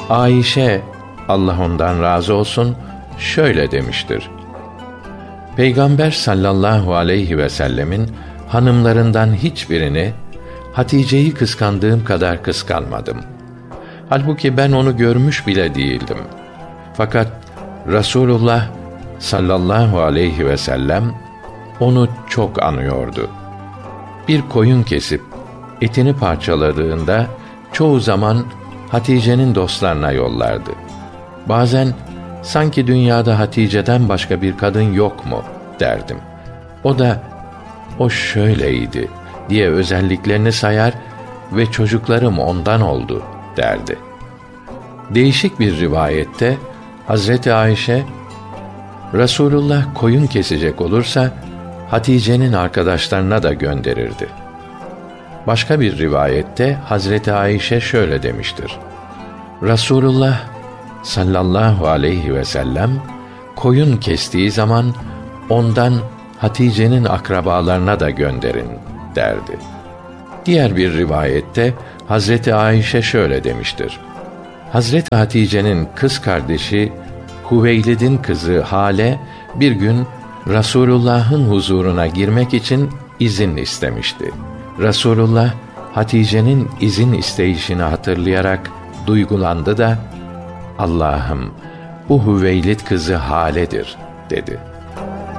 Ayşe, Allah ondan razı olsun, şöyle demiştir: Peygamber sallallahu aleyhi ve sellemin hanımlarından hiçbirini Hatice'yi kıskandığım kadar kıskanmadım. Halbuki ben onu görmüş bile değildim. Fakat Resulullah sallallahu aleyhi ve sellem onu çok anıyordu. Bir koyun kesip etini parçaladığında çoğu zaman Hatice'nin dostlarına yollardı. Bazen sanki dünyada Hatice'den başka bir kadın yok mu derdim. O da o şöyleydi diye özelliklerini sayar ve çocuklarım ondan oldu derdi. Değişik bir rivayette Hazreti Ayşe, Resulullah koyun kesecek olursa Hatice'nin arkadaşlarına da gönderirdi. Başka bir rivayette Hazreti Ayşe şöyle demiştir: Resulullah sallallahu aleyhi ve sellem koyun kestiği zaman ondan Hatice'nin akrabalarına da gönderin derdi. Diğer bir rivayette Hazreti Ayşe şöyle demiştir: Hazreti Hatice'nin kız kardeşi Hüveylid'in kızı Hale bir gün Resulullah'ın huzuruna girmek için izin istemişti. Resulullah Hatice'nin izin isteyişini hatırlayarak duygulandı da, Allah'ım, bu Hüveylid kızı Hale'dir dedi.